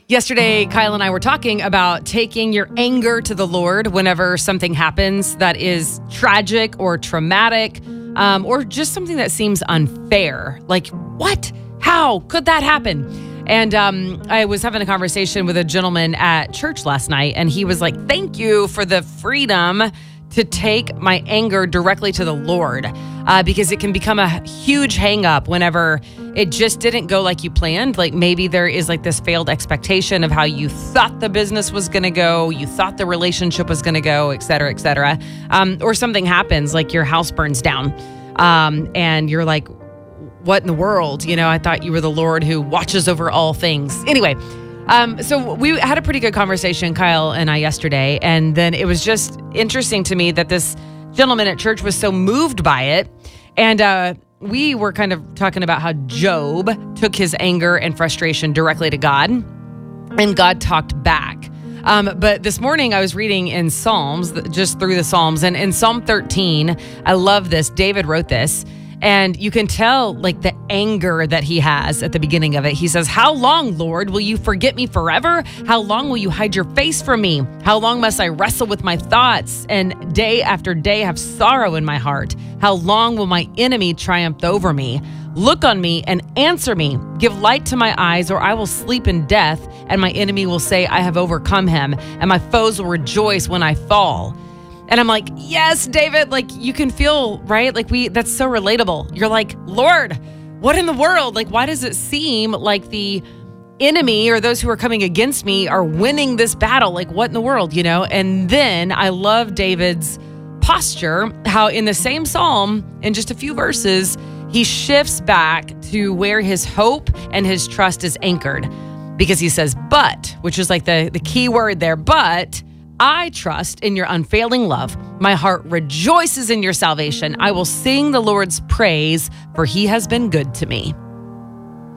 Yesterday, Kyle and I were talking about taking your anger to the Lord whenever something happens that is tragic or traumatic, or just something that seems unfair. Like, what? How could that happen? And I was having a conversation with a gentleman at church last night, and he was like, thank you for the freedom to take my anger directly to the Lord, because it can become a huge hang up whenever it just didn't go like you planned. Like maybe there is like this failed expectation of how you thought the business was going to go, you thought the relationship was going to go, et cetera, et cetera. Or something happens, like your house burns down, and you're like, what in the world? You know, I thought you were the Lord who watches over all things. Anyway, so we had a pretty good conversation, Kyle and I, yesterday. And then it was just interesting to me that this gentleman at church was so moved by it. And we were kind of talking about how Job took his anger and frustration directly to God, and God talked back. But this morning I was reading in Psalms, just through the Psalms. And in Psalm 13, I love this. David wrote this. And you can tell like the anger that he has at the beginning of it. He says, how long, Lord, will you forget me forever? How long will you hide your face from me? How long must I wrestle with my thoughts and day after day have sorrow in my heart? How long will my enemy triumph over me? Look on me and answer me. Give light to my eyes, or I will sleep in death, and my enemy will say, I have overcome him, and my foes will rejoice when I fall. And I'm like, yes, David, like you can feel, right? Like that's so relatable. You're like, Lord, what in the world? Like, why does it seem like the enemy or those who are coming against me are winning this battle? Like, what in the world, you know? And then I love David's posture, how in the same Psalm, in just a few verses, he shifts back to where his hope and his trust is anchored, because he says, but, which is like the key word there, but I trust in your unfailing love. My heart rejoices in your salvation. I will sing the Lord's praise, for he has been good to me.